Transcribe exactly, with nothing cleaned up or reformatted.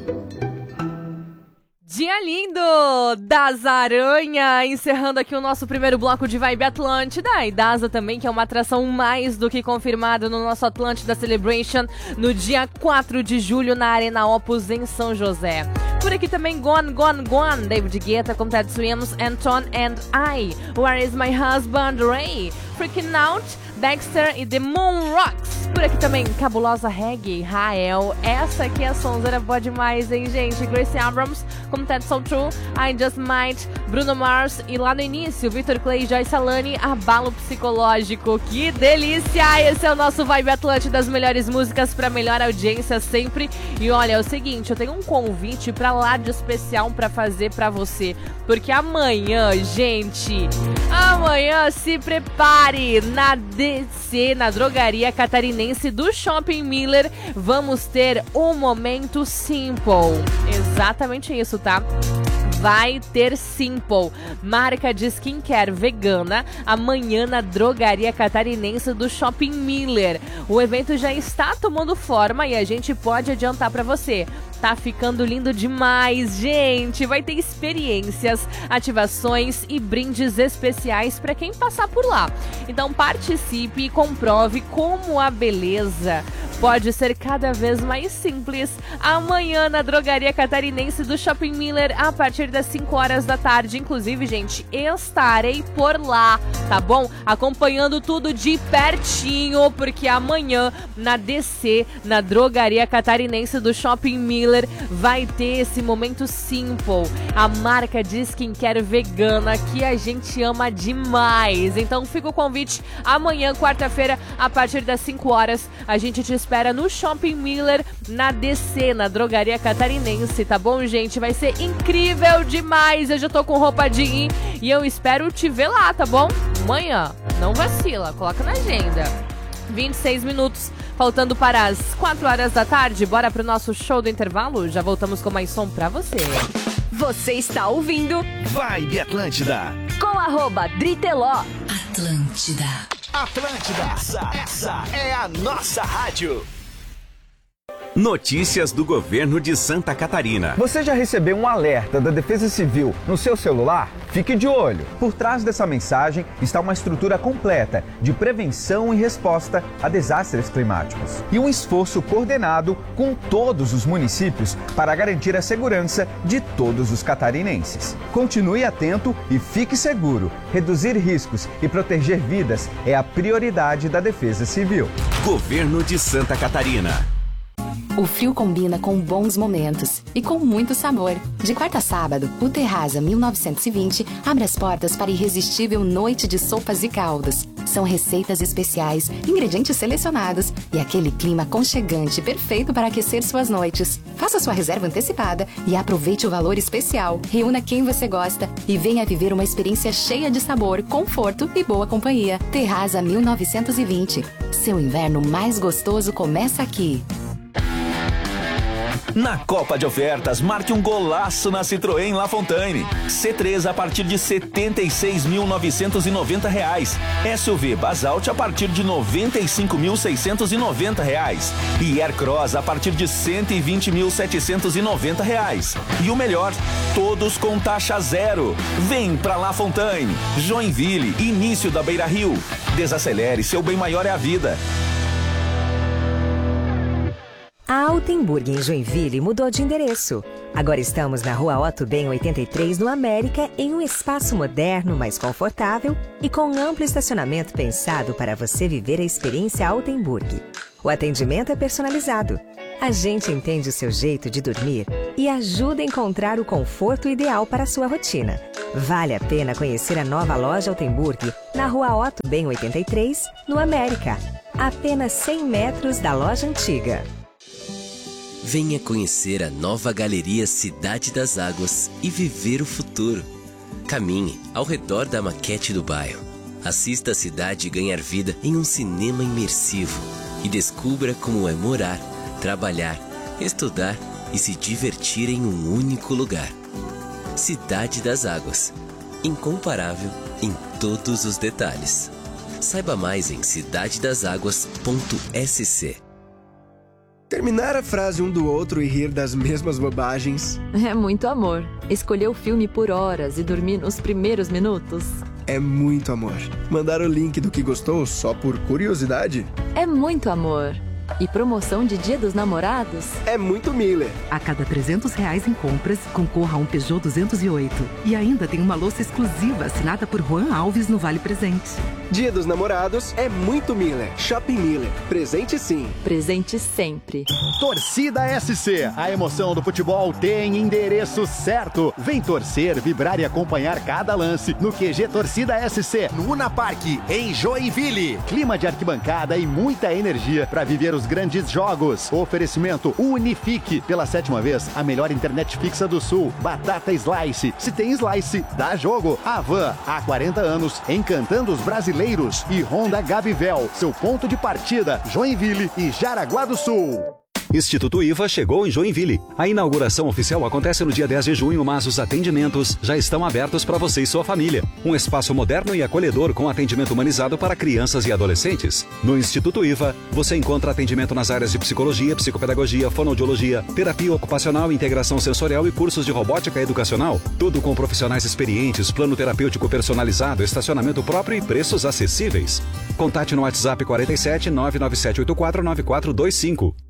Dia lindo das Aranha, encerrando aqui o nosso primeiro bloco de Vibe Atlântida. E Daza também, que é uma atração mais do que confirmada no nosso Atlântida Celebration no dia quatro de julho na Arena Opus em São José. Por aqui também Gone, Gone, Gone, David Guetta com Ted Swims, Anton and I, Where is my husband Ray, Freaking Out, Dexter e The Moon Rocks. Por aqui também Cabulosa Reggae, Rael. Essa aqui é a sonzeira boa demais, hein, gente? Gracie Abrams com Ted So True, I Just Might, Bruno Mars e lá no início, Victor Clay e Joyce Alane, Abalo Psicológico. Que delícia! Esse é o nosso Vibe Atlântida, das melhores músicas para melhor audiência sempre. E olha, é o seguinte, eu tenho um convite pra lá de especial pra fazer pra você, porque amanhã, gente, amanhã se prepare na D C, na Drogaria Catarinense do Shopping Miller, vamos ter o Momento Simple. Exatamente isso, tá? Vai ter Simple, marca de skincare vegana, amanhã na Drogaria Catarinense do Shopping Miller. O evento já está tomando forma e a gente pode adiantar para você. Tá ficando lindo demais, gente! Vai ter experiências, ativações e brindes especiais para quem passar por lá. Então participe e comprove como a beleza pode ser cada vez mais simples. Amanhã na Drogaria Catarinense do Shopping Miller, a partir das cinco horas da tarde. Inclusive, gente, estarei por lá, tá bom? Acompanhando tudo de pertinho, porque amanhã na D C, na Drogaria Catarinense do Shopping Miller, vai ter esse Momento Simple, a marca de skincare vegana que a gente ama demais. Então fica o convite, amanhã, quarta-feira, a partir das cinco horas, a gente te espera no Shopping Miller, na D C, na Drogaria Catarinense, tá bom, gente? Vai ser incrível demais. Eu já tô com roupa de ir e eu espero te ver lá, tá bom? Amanhã, não vacila, coloca na agenda. vinte e seis minutos, faltando para as quatro horas da tarde. Bora pro nosso show do intervalo? Já voltamos com mais som pra você. Você está ouvindo Vibe Atlântida com arroba Driteló. Atlântida. Atlântida, essa, essa é a nossa rádio. Notícias do governo de Santa Catarina. Você já recebeu um alerta da Defesa Civil no seu celular? Fique de olho. Por trás dessa mensagem está uma estrutura completa de prevenção e resposta a desastres climáticos. E um esforço coordenado com todos os municípios para garantir a segurança de todos os catarinenses. Continue atento e fique seguro. Reduzir riscos e proteger vidas é a prioridade da Defesa Civil. Governo de Santa Catarina. O frio combina com bons momentos e com muito sabor. De quarta a sábado, o Terraza mil novecentos e vinte abre as portas para a irresistível noite de sopas e caldos. São receitas especiais, ingredientes selecionados e aquele clima aconchegante perfeito para aquecer suas noites. Faça sua reserva antecipada e aproveite o valor especial. Reúna quem você gosta e venha viver uma experiência cheia de sabor, conforto e boa companhia. Terraza mil novecentos e vinte. Seu inverno mais gostoso começa aqui. Na Copa de Ofertas, marque um golaço na Citroën La Fontaine. C três a partir de setenta e seis mil novecentos e noventa reais. S U V Basalt a partir de noventa e cinco mil seiscentos e noventa reais. E Aircross a partir de cento e vinte mil setecentos e noventa reais. E o melhor, todos com taxa zero. Vem pra La Fontaine. Joinville, início da Beira Rio. Desacelere, seu bem maior é a vida. A Altenburg em Joinville mudou de endereço. Agora estamos na Rua Otto Ben oitenta e três, no América, em um espaço moderno, mais confortável e com amplo estacionamento pensado para você viver a experiência Altenburg. O atendimento é personalizado. A gente entende o seu jeito de dormir e ajuda a encontrar o conforto ideal para a sua rotina. Vale a pena conhecer a nova loja Altenburg na Rua Otto Ben oitenta e três, no América. A apenas cem metros da loja antiga. Venha conhecer a nova Galeria Cidade das Águas e viver o futuro. Caminhe ao redor da maquete do bairro. Assista a cidade ganhar vida em um cinema imersivo e descubra como é morar, trabalhar, estudar e se divertir em um único lugar. Cidade das Águas. Incomparável em todos os detalhes. Saiba mais em cidade das águas ponto s c. Terminar a frase um do outro e rir das mesmas bobagens. É muito amor. Escolher o filme por horas e dormir nos primeiros minutos. É muito amor. Mandar o link do que gostou só por curiosidade. É muito amor. E promoção de Dia dos Namorados? É muito Miller. A cada trezentos reais em compras, concorra a um Peugeot duzentos e oito. E ainda tem uma louça exclusiva assinada por Juan Alves no Vale Presente. Dia dos Namorados é muito Miller. Shopping Miller. Presente sim. Presente sempre. Torcida S C. A emoção do futebol tem endereço certo. Vem torcer, vibrar e acompanhar cada lance no Q G Torcida S C, no Una Park, em Joinville. Clima de arquibancada e muita energia para viver os grandes jogos. Oferecimento Unifique. Pela sétima vez, a melhor internet fixa do Sul. Batata Slice. Se tem Slice, dá jogo. Avan, há quarenta anos, encantando os brasileiros. E Honda Gabivel, seu ponto de partida, Joinville e Jaraguá do Sul. Instituto IVA chegou em Joinville. A inauguração oficial acontece no dia dez de junho, mas os atendimentos já estão abertos para você e sua família. Um espaço moderno e acolhedor com atendimento humanizado para crianças e adolescentes. No Instituto IVA, você encontra atendimento nas áreas de psicologia, psicopedagogia, fonoaudiologia, terapia ocupacional, integração sensorial e cursos de robótica educacional. Tudo com profissionais experientes, plano terapêutico personalizado, estacionamento próprio e preços acessíveis. Contate no WhatsApp quarenta e sete, nove nove sete oito quatro, nove quatro dois cinco.